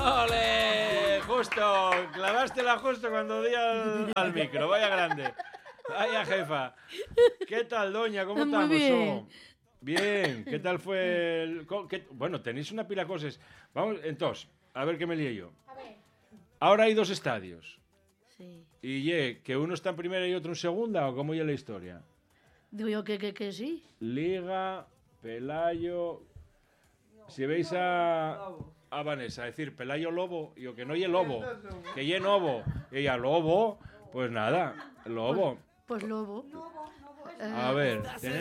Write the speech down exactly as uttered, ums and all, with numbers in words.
¡Ole! Justo, clavástela justo cuando di al, al micro, vaya grande. Vaya jefa. ¿Qué tal, doña? ¿Cómo Muy estamos? bien. Oh, bien, ¿qué tal fue el...? co- qué- Bueno, tenéis una pila de cosas. Vamos, entonces, a ver qué me lié yo. Ahora hay dos estadios. Sí. ¿Y ye, que uno está en primera y otro en segunda o cómo ya la historia? Digo yo que, que, que sí. Liga, Pelayo... Si veis a, a Vanessa decir Pelayo Lobo, y o que no ye Lobo, que ye Novo, y ella Lobo, pues nada, Lobo. Pues lobo. A ver,